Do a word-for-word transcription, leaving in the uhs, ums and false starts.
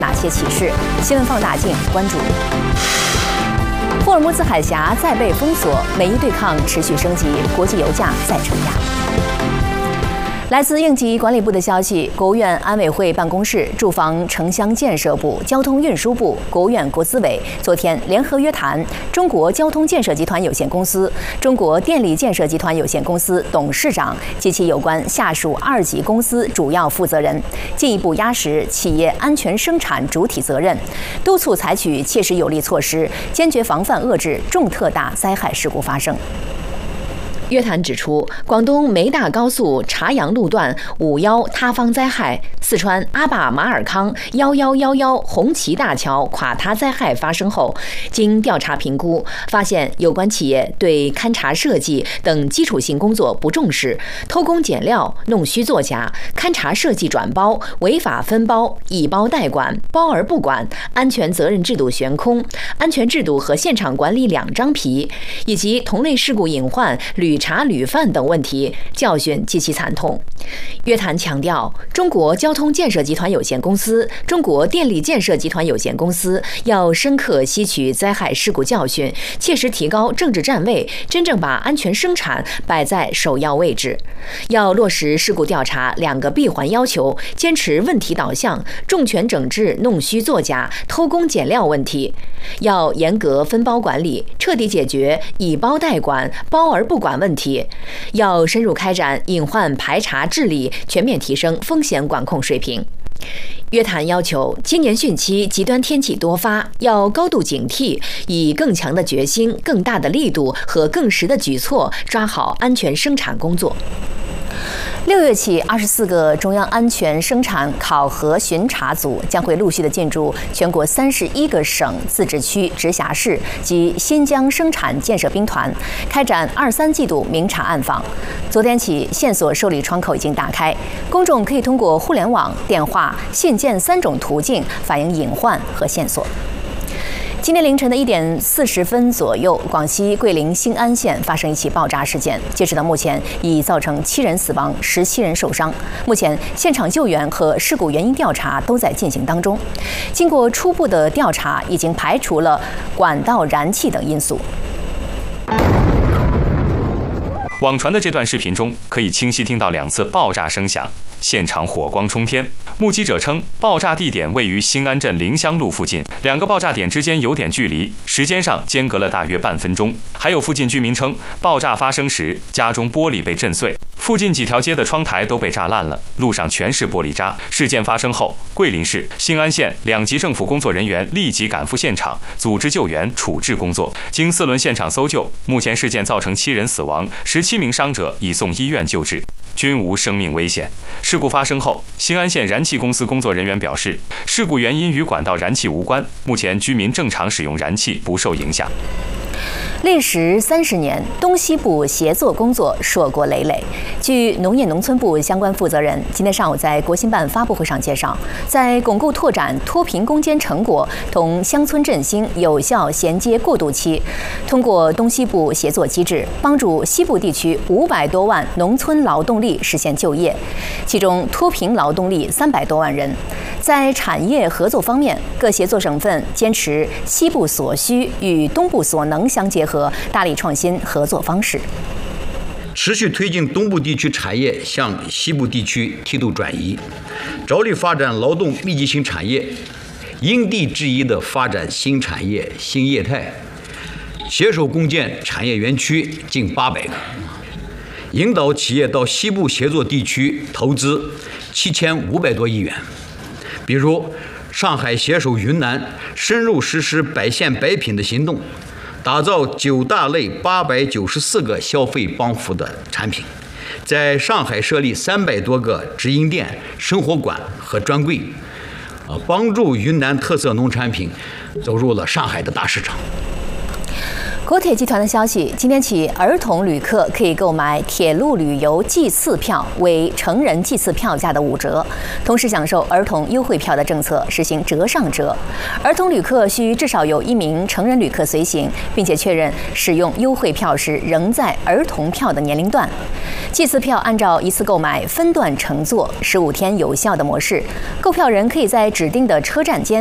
哪些启示？新闻放大镜关注。霍尔木兹海峡再被封锁，美伊对抗持续升级，国际油价再承压。来自应急管理部的消息，国务院安委会办公室、住房城乡建设部、交通运输部、国务院国资委昨天联合约谈中国交通建设集团有限公司、中国电力建设集团有限公司董事长及其有关下属二级公司主要负责人，进一步压实企业安全生产主体责任，督促采取切实有力措施，坚决防范遏制重特大灾害事故发生。约谈指出，广东梅大高速茶阳路段五幺塌方灾害、四川阿坝马尔康幺幺幺幺红旗大桥垮塌灾害发生后，经调查评估，发现有关企业对勘查设计等基础性工作不重视，偷工减料、弄虚作假、勘查设计转包、违法分包、以包代管、包而不管、安全责任制度悬空、安全制度和现场管理两张皮，以及同类事故隐患屡查屡犯等问题，教训极其惨痛。约谈强调，中国交通建设集团有限公司、中国电力建设集团有限公司要深刻吸取灾害事故教训，切实提高政治站位，真正把安全生产摆在首要位置。要落实事故调查两个闭环要求，坚持问题导向，重拳整治弄虚作假、偷工减料问题。要严格分包管理，彻底解决以包代管、包而不管问题。要深入开展隐患排查治理，全面提升风险管控水平。约谈要求，今年汛期极端天气多发，要高度警惕，以更强的决心、更大的力度和更实的举措，抓好安全生产工作。六月起，二十四个中央安全生产考核巡查组将会陆续的进驻全国三十一个省、自治区、直辖市及新疆生产建设兵团，开展二三季度明察暗访。昨天起，线索受理窗口已经打开，公众可以通过互联网、电话、信件三种途径反映隐患和线索。今天凌晨的一点四十分左右，广西桂林兴安县发生一起爆炸事件。截止到目前，已造成七人死亡、十七人受伤。目前，现场救援和事故原因调查都在进行当中。经过初步的调查，已经排除了管道燃气等因素。 网传的这段视频中，可以清晰听到两次爆炸声响，现场火光冲天。目击者称，爆炸地点位于兴安镇临湘路附近，两个爆炸点之间有点距离，时间上间隔了大约半分钟。还有附近居民称，爆炸发生时家中玻璃被震碎，附近几条街的窗台都被炸烂了，路上全是玻璃渣。事件发生后，桂林市、兴安县两级政府工作人员立即赶赴现场，组织救援处置工作。经四轮现场搜救，目前事件造成七人死亡，十七名伤者已送医院救治，均无生命危险。事故发生后，兴安县燃气公司工作人员表示，事故原因与管道燃气无关，目前居民正常使用燃气，不受影响。 历时三十年，东西部协作工作硕果累累。据农业农村部相关负责人今天上午在国新办发布会上介绍，在巩固拓展脱贫攻坚成果同乡村振兴有效衔接过渡期，通过东西部协作机制，帮助西部地区五百多万农村劳动力实现就业，其中脱贫劳动力三百多万人。在产业合作方面，各协作省份坚持西部所需与东部所能相结合，大力创新合作方式， 持续推进东部地区产业向西部地区梯度转移，着力发展劳动密集型产业，因地制宜地发展新产业、新业态，携手共建产业园区近八百个，引导企业到西部协作地区投资七千五百多亿元。比如，上海携手云南深入实施百县百品的行动，打造九大类八百九十四个消费帮扶的产品，在上海设立三百多个直营店、生活馆和专柜，呃，帮助云南特色农产品走入了上海的大市场。 国铁集团的消息，今天起，儿童旅客可以购买铁路旅游季次票为成人季次票价的五折，同时享受儿童优惠票的政策实行折上折。儿童旅客需至少有一名成人旅客随行，并且确认使用优惠票时仍在儿童票的年龄段。季次票按照一次购买分段乘坐、十五天有效的模式，购票人可以在指定的车站间